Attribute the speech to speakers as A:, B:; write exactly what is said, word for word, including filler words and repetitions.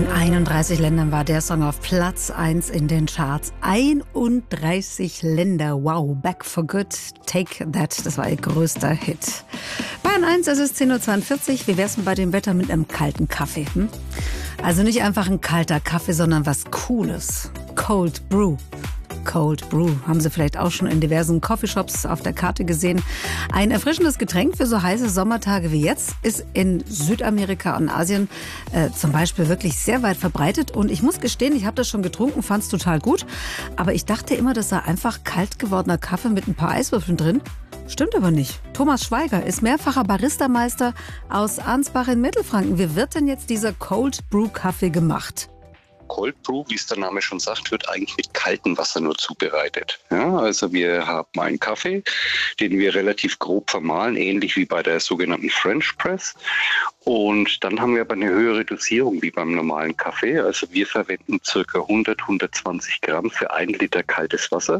A: In einunddreißig Ländern war der Song auf Platz eins in den Charts. einunddreißig Länder. Wow, Back for Good, Take That. Das war ihr größter Hit. Bayern eins, es ist zehn Uhr zweiundvierzig. Wie wär's denn bei dem Wetter mit einem kalten Kaffee? Hm? Also nicht einfach ein kalter Kaffee, sondern was Cooles. Cold Brew. Cold Brew. Haben Sie vielleicht auch schon in diversen Coffeeshops auf der Karte gesehen. Ein erfrischendes Getränk für so heiße Sommertage wie jetzt ist in Südamerika und Asien äh, zum Beispiel wirklich sehr weit verbreitet. Und ich muss gestehen, ich habe das schon getrunken, fand es total gut. Aber ich dachte immer, das sei einfach kalt gewordener Kaffee mit ein paar Eiswürfeln drin. Stimmt aber nicht. Thomas Schweiger ist mehrfacher Baristameister aus Ansbach in Mittelfranken. Wie wird denn jetzt dieser Cold Brew Kaffee gemacht?
B: Cold Brew, wie es der Name schon sagt, wird eigentlich mit kaltem Wasser nur zubereitet. Ja, also wir haben einen Kaffee, den wir relativ grob vermahlen, ähnlich wie bei der sogenannten French Press. Und dann haben wir aber eine höhere Dosierung wie beim normalen Kaffee. Also wir verwenden ca. hundert, hundertzwanzig Gramm für ein Liter kaltes Wasser.